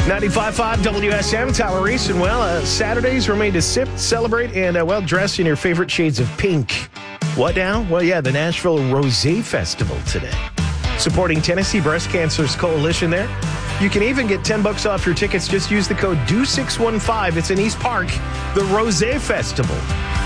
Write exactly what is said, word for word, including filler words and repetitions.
ninety-five point five W S M, Tyler Reese, and well, uh, Saturdays remain to sip, celebrate, and uh, well, dress in your favorite shades of pink. What now? Well, yeah, the Nashville Rosé Festival today. Supporting Tennessee Breast Cancer's Coalition there. You can even get ten bucks off your tickets. Just use the code D U six one five. It's in East Park, the Rosé Festival.